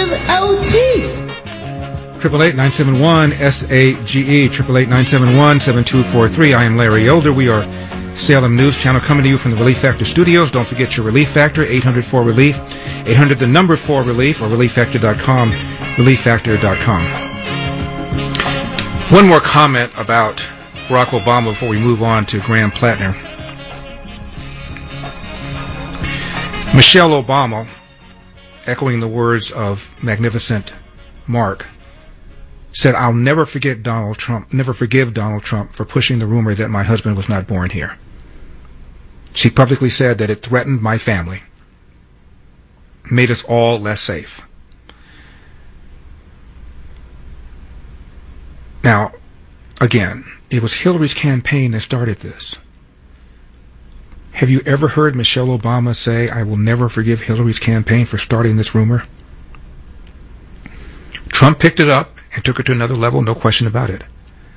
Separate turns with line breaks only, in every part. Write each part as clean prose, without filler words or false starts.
without teeth.
888-971-SAGE, 888-971-7243. I am Larry Elder. We are Salem News Channel coming to you from the Relief Factor studios. Don't forget your Relief Factor, 800-4RELIEF, 800-4RELIEF, or ReliefFactor.com, ReliefFactor.com. One more comment about Barack Obama before we move on to Graham Plattner. Michelle Obama, echoing the words of Magnificent Mark, said, "I'll never forgive Donald Trump for pushing the rumor that my husband was not born here." She publicly said that it threatened my family, made us all less safe. Now, again, it was Hillary's campaign that started this. Have you ever heard Michelle Obama say, "I will never forgive Hillary's campaign for starting this rumor"? Trump picked it up and took it to another level, no question about it.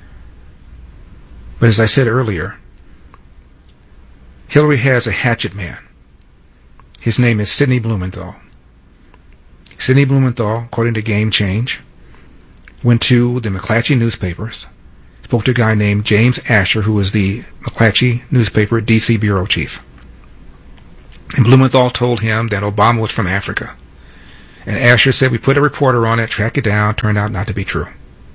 But as I said earlier, Hillary has a hatchet man. His name is Sidney Blumenthal. Sidney Blumenthal, according to Game Change, went to the McClatchy newspapers, spoke to a guy named James Asher, who was the McClatchy newspaper D.C. bureau chief. And Blumenthal told him that Obama was from Africa. And Asher said, "We put a reporter on it, tracked it down, turned out not to be true."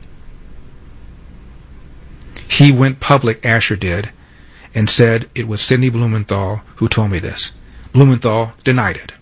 He went public, Asher did, and said it was Sidney Blumenthal who told me this. Blumenthal denied it.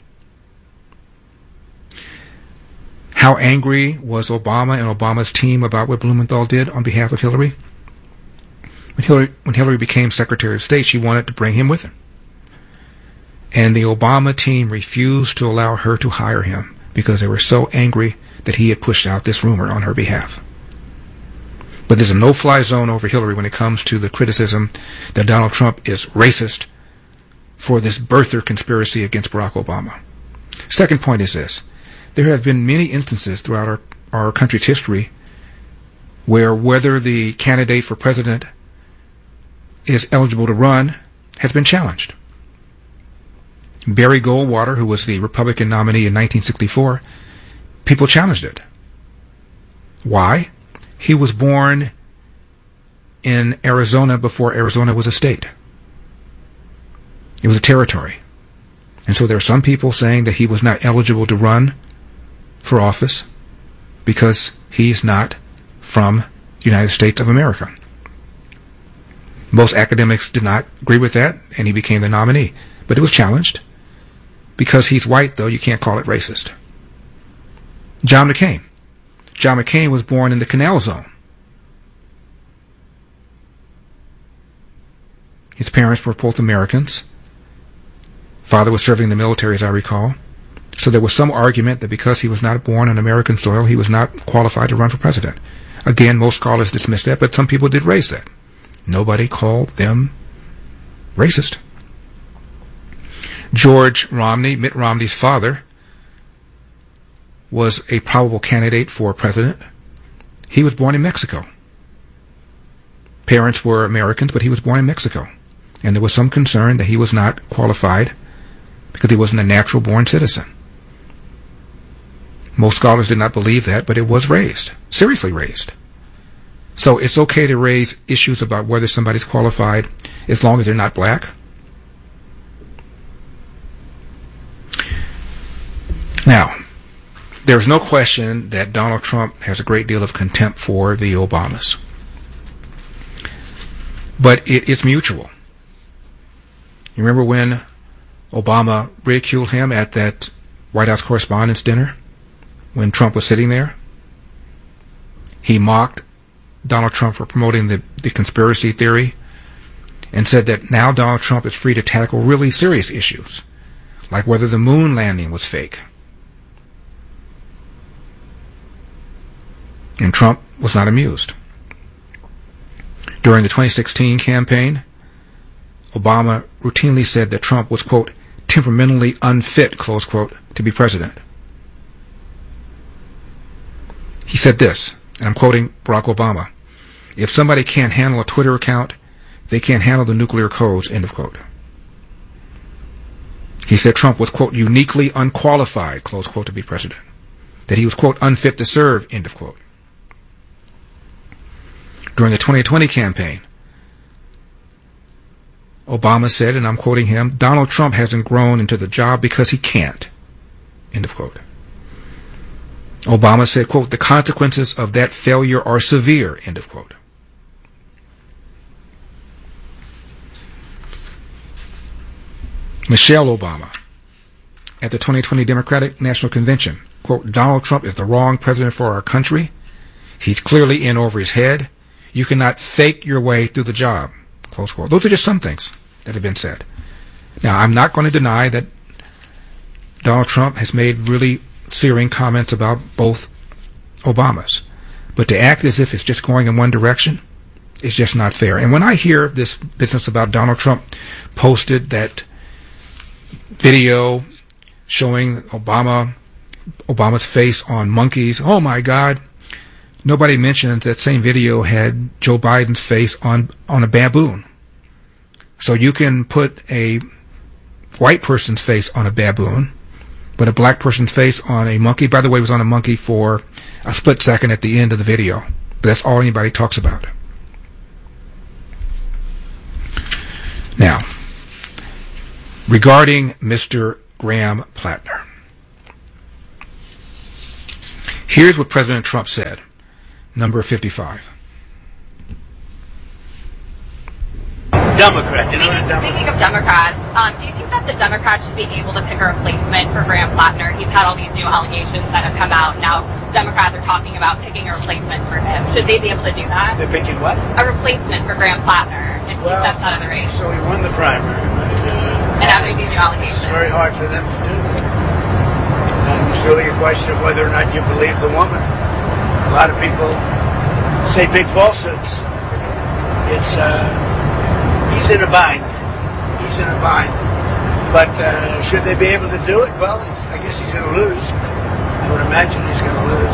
How angry was Obama and Obama's team about what Blumenthal did on behalf of Hillary? When Hillary became Secretary of State, she wanted to bring him with her. And the Obama team refused to allow her to hire him because they were so angry that he had pushed out this rumor on her behalf. But there's a no-fly zone over Hillary when it comes to the criticism that Donald Trump is racist for this birther conspiracy against Barack Obama. Second point is this. There have been many instances throughout our country's history where whether the candidate for president is eligible to run has been challenged. Barry Goldwater, who was the Republican nominee in 1964, people challenged it. Why? He was born in Arizona before Arizona was a state. It was a territory. And so there are some people saying that he was not eligible to run for office because he's not from the United States of America. Most academics did not agree with that, and he became the nominee. But it was challenged. Because he's white, though, you can't call it racist. John McCain. John McCain was born in the Canal Zone. His parents were both Americans. Father was serving in the military, as I recall. So there was some argument that because he was not born on American soil, he was not qualified to run for president. Again, most scholars dismissed that, but some people did raise that. Nobody called them racist. George Romney, Mitt Romney's father, was a probable candidate for president. He was born in Mexico. Parents were Americans, but he was born in Mexico. And there was some concern that he was not qualified because he wasn't a natural-born citizen. Most scholars did not believe that, but it was raised, seriously raised. So it's okay to raise issues about whether somebody's qualified as long as they're not black. Now, there's no question that Donald Trump has a great deal of contempt for the Obamas. But it's mutual. You remember when Obama ridiculed him at that White House Correspondents' Dinner when Trump was sitting there? He mocked Donald Trump for promoting the conspiracy theory and said that now Donald Trump is free to tackle really serious issues, like whether the moon landing was fake. And Trump was not amused. During the 2016 campaign, Obama routinely said that Trump was, quote, temperamentally unfit, close quote, to be president. He said this, and I'm quoting Barack Obama, "If somebody can't handle a Twitter account, they can't handle the nuclear codes," end of quote. He said Trump was, quote, uniquely unqualified, close quote, to be president. that he was, quote, unfit to serve, end of quote. During the 2020 campaign, Obama said, and I'm quoting him, Donald Trump hasn't grown into the job because he can't, end of quote. Obama said, quote, the consequences of that failure are severe, end of quote. Michelle Obama, at the 2020 Democratic National Convention, quote, Donald Trump is the wrong president for our country. He's clearly in over his head. You cannot fake your way through the job, close quote. Those are just some things that have been said. Now, I'm not going to deny that Donald Trump has made really searing comments about both Obamas. But to act as if it's just going in one direction is just not fair. And when I hear this business about Donald Trump posted that video showing Obama's face on monkeys, oh my God, nobody mentioned that same video had Joe Biden's face on a baboon. So you can put a white person's face on a baboon, but a black person's face on a monkey. By the way, it was on a monkey for a split second at the end of the video. But that's all anybody talks about. Now, regarding Mr. Graham Plattner, here's what President Trump said, number 55.
Democrats.
Speaking of Democrats, do you think that the Democrats should be able to pick a replacement for Graham Plattner? He's had all these new allegations that have come out. Now Democrats are talking about picking a replacement for him. Should they be able to do that?
They're picking what?
A replacement for Graham Plattner if he steps out of the race.
So he won the primary.
And now there's these new allegations.
It's very hard for them to do. And it's really a question of whether or not you believe the woman. A lot of people say big falsehoods. It's he's in a bind. He's in a bind. But should they be able to do it? Well, I guess he's going to lose. I would imagine he's going to lose.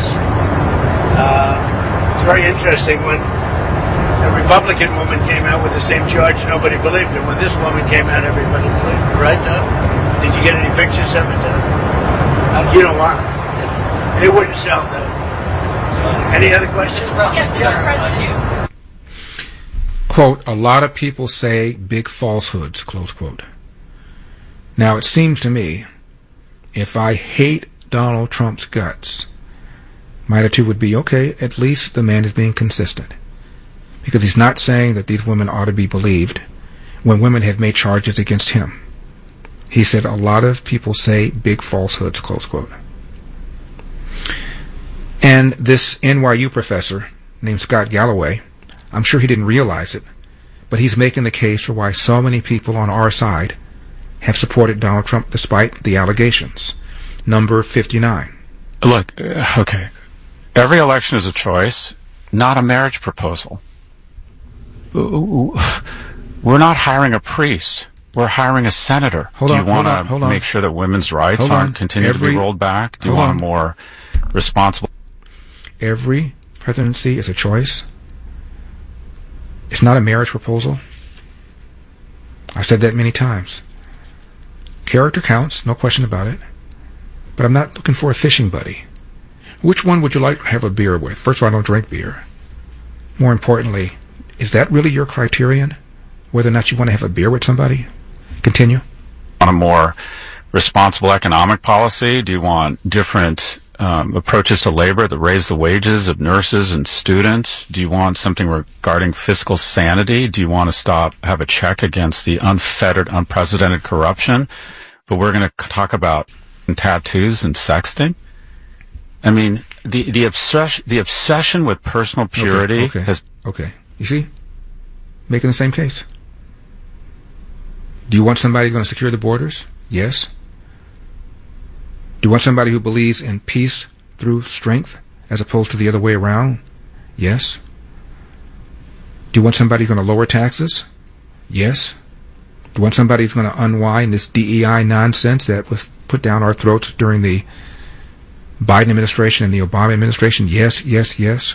It's very interesting when a Republican woman came out with the same charge, nobody believed her. When this woman came out, everybody believed her, right, Doug? Did you get any pictures of it, Doug? You don't want it. It wouldn't sell, Doug. So, any other questions?
Yes, Mr. President.
Quote, a lot of people say big falsehoods, close quote. Now, it seems to me, if I hate Donald Trump's guts, my attitude would be, okay, at least the man is being consistent. Because he's not saying that these women ought to be believed when women have made charges against him. He said a lot of people say big falsehoods, close quote. And this NYU professor named Scott Galloway, I'm sure he didn't realize it, but he's making the case for why so many people on our side have supported Donald Trump despite the allegations. Number 59.
Look, okay, every election is a choice, not a marriage proposal. We're not hiring a priest. We're hiring a senator.
Do you
want to make sure that women's rights aren't continue to be rolled back? Do you want a more responsible...
Every presidency is a choice. It's not a marriage proposal. I've said that many times. Character counts, no question about it. But I'm not looking for a fishing buddy. Which one would you like to have a beer with? First of all, I don't drink beer. More importantly, is that really your criterion? Whether or not you want to have a beer with somebody? Continue.
On a more responsible economic policy? Do you want different approaches to labor that raise the wages of nurses and students? Do you want something regarding fiscal sanity? Do you want to have a check against the unfettered, unprecedented corruption? But we're going to talk about tattoos and sexting? I mean, the obsession with personal purity has...
Okay. You see? Making the same case. Do you want somebody who's going to secure the borders? Yes. Do you want somebody who believes in peace through strength as opposed to the other way around? Yes. Do you want somebody who's going to lower taxes? Yes. Do you want somebody who's going to unwind this DEI nonsense that was put down our throats during the Biden administration and the Obama administration? Yes, yes, yes.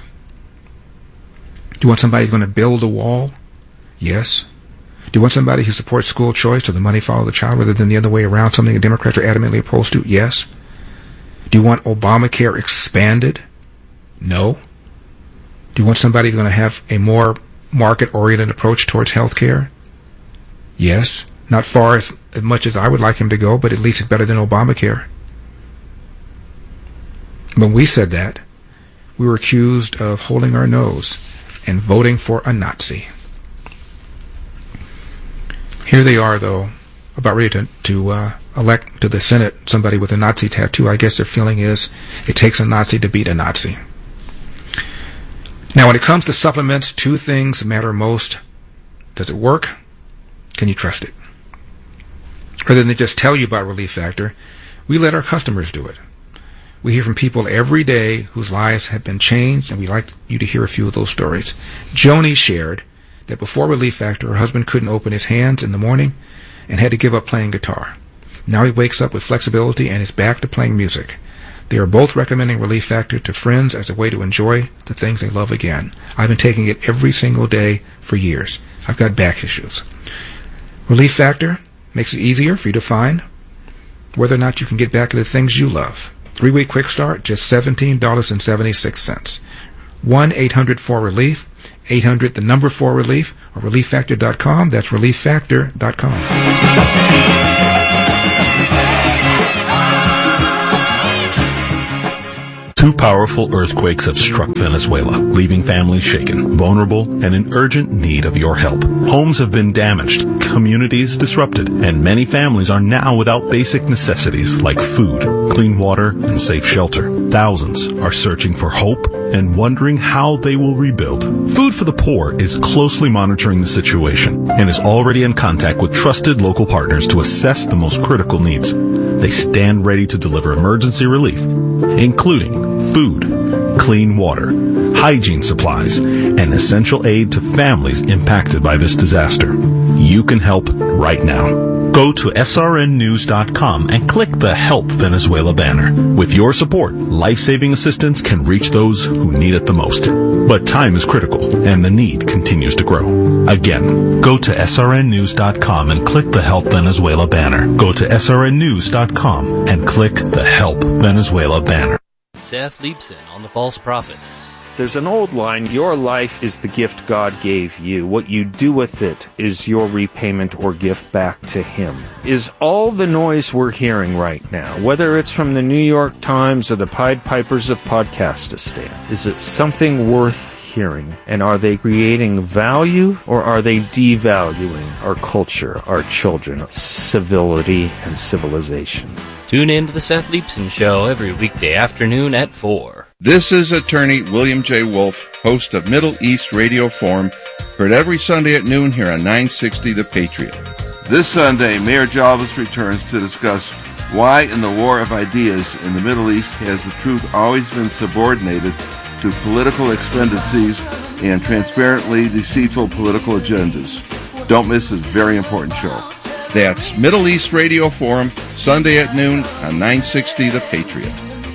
Do you want somebody who's going to build a wall? Yes. Do you want somebody who supports school choice or the money follow the child rather than the other way around, something the Democrats are adamantly opposed to? Yes. Do you want Obamacare expanded? No. Do you want somebody who's going to have a more market-oriented approach towards health care? Yes. Not far as much as I would like him to go, but at least it's better than Obamacare. When we said that, we were accused of holding our nose and voting for a Nazi. Here they are, though, about ready to elect to the Senate somebody with a Nazi tattoo. I guess their feeling is it takes a Nazi to beat a Nazi. Now, when it comes to supplements, two things matter most. Does it work? Can you trust it? Rather than just tell you about Relief Factor, we let our customers do it. We hear from people every day whose lives have been changed, and we'd like you to hear a few of those stories. Joni shared that before Relief Factor, her husband couldn't open his hands in the morning and had to give up playing guitar. Now he wakes up with flexibility and is back to playing music. They are both recommending Relief Factor to friends as a way to enjoy the things they love again. I've been taking it every single day for years. I've got back issues. Relief Factor makes it easier for you to find whether or not you can get back to the things you love. 3-week quick start, just $17.76. 1-800-4RELIEF, 800 the number 4RELIEF, or ReliefFactor.com. That's ReliefFactor.com.
Two powerful earthquakes have struck Venezuela, leaving families shaken, vulnerable, and in urgent need of your help. Homes have been damaged, communities disrupted, and many families are now without basic necessities like food, clean water, and safe shelter. Thousands are searching for hope and wondering how they will rebuild. Food for the Poor is closely monitoring the situation and is already in contact with trusted local partners to assess the most critical needs. They stand ready to deliver emergency relief, including food, clean water, hygiene supplies, and essential aid to families impacted by this disaster. You can help right now. Go to srnnews.com and click the Help Venezuela banner. With your support, life-saving assistance can reach those who need it the most. But time is critical, and the need continues to grow. Again, go to srnnews.com and click the Help Venezuela banner. Go to srnnews.com and click the Help Venezuela banner.
Seth Leibson on the False Prophets.
There's an old line, your life is the gift God gave you. What you do with it is your repayment or gift back to Him. Is all the noise we're hearing right now, whether it's from the New York Times or the Pied Pipers of Podcastistan, is it something worth hearing? And are they creating value, or are they devaluing our culture, our children, civility, and civilization?
Tune in to the Seth Leibson Show every weekday afternoon at 4.
This is attorney William J. Wolf, host of Middle East Radio Forum, heard every Sunday at noon here on 960 The Patriot. This Sunday, Mayor Jalvis returns to discuss why in the war of ideas in the Middle East has the truth always been subordinated to political expediencies and transparently deceitful political agendas. Don't miss this very important show. That's Middle East Radio Forum, Sunday at noon on 960 The Patriot.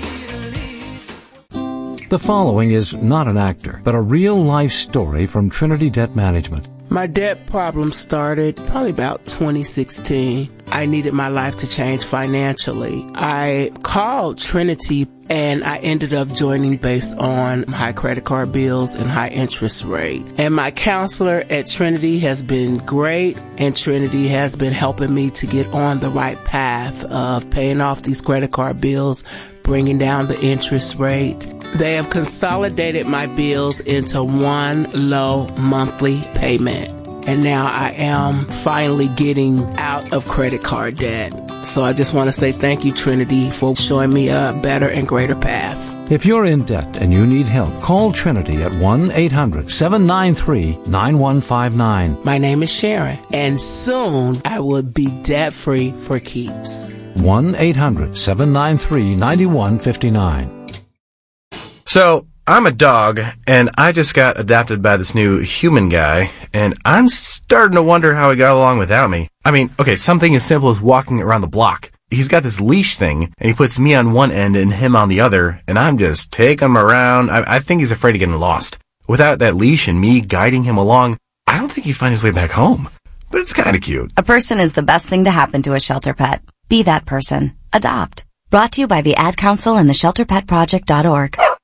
The following is not an actor, but a real-life story from Trinity Debt Management.
My debt problem started probably about 2016. I needed my life to change financially. I called Trinity and I ended up joining based on high credit card bills and high interest rate. And my counselor at Trinity has been great, and Trinity has been helping me to get on the right path of paying off these credit card bills, bringing down the interest rate. They have consolidated my bills into one low monthly payment. And now I am finally getting out of credit card debt. So I just want to say thank you, Trinity, for showing me a better and greater path.
If you're in debt and you need help, call Trinity at 1-800-793-9159.
My name is Sharon, and soon I will be debt-free for keeps.
1-800-793-9159.
So, I'm a dog, and I just got adopted by this new human guy, and I'm starting to wonder how he got along without me. I mean, okay, something as simple as walking around the block. He's got this leash thing, and he puts me on one end and him on the other, and I'm just taking him around. I think he's afraid of getting lost. Without that leash and me guiding him along, I don't think he'd find his way back home. But it's kind of cute.
A person is the best thing to happen to a shelter pet. Be that person. Adopt. Brought to you by the Ad Council and the ShelterPetProject.org.